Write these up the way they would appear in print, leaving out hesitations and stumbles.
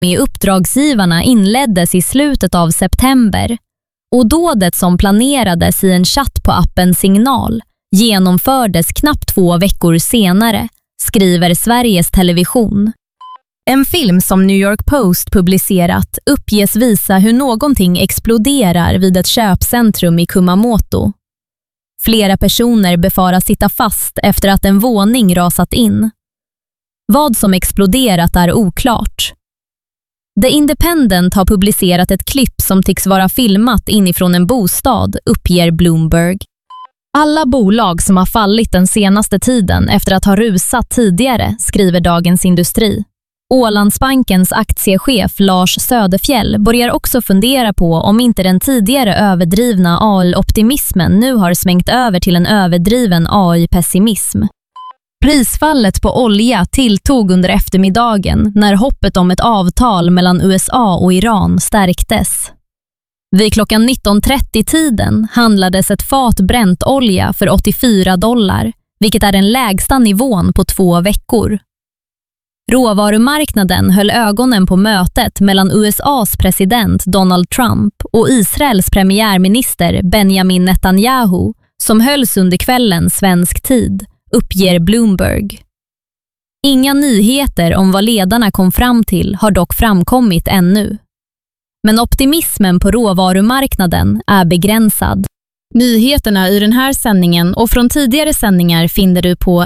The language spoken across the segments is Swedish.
med uppdragsgivarna inleddes i slutet av september och dådet som planerades i en chatt på appen Signal genomfördes knappt 2 veckor senare, skriver Sveriges Television. En film som New York Post publicerat uppges visa hur någonting exploderar vid ett köpcentrum i Kumamoto. Flera personer befaras sitta fast efter att en våning rasat in. Vad som exploderat är oklart. The Independent har publicerat ett klipp som tycks vara filmat inifrån en bostad, uppger Bloomberg. Alla bolag som har fallit den senaste tiden efter att ha rusat tidigare, skriver Dagens Industri. Ålandsbankens aktiechef Lars Söderfjell börjar också fundera på om inte den tidigare överdrivna AI-optimismen nu har svängt över till en överdriven AI-pessimism. Prisfallet på olja tilltog under eftermiddagen när hoppet om ett avtal mellan USA och Iran stärktes. Vid klockan 19:30-tiden handlades ett fat bränt olja för $84, vilket är den lägsta nivån på 2 veckor. Råvarumarknaden höll ögonen på mötet mellan USAs president Donald Trump och Israels premiärminister Benjamin Netanyahu som hölls under kvällen svensk tid, uppger Bloomberg. Inga nyheter om vad ledarna kom fram till har dock framkommit ännu. Men optimismen på råvarumarknaden är begränsad. Nyheterna i den här sändningen och från tidigare sändningar finner du på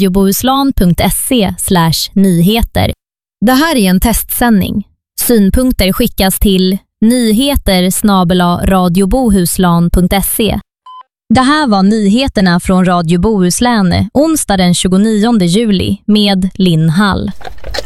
radiobohuslän.se/nyheter. Det här är en testsändning. Synpunkter skickas till nyheter@radiobohuslän.se. Det här var nyheterna från Radio Bohuslän onsdag den 29 juli med Linn Hall.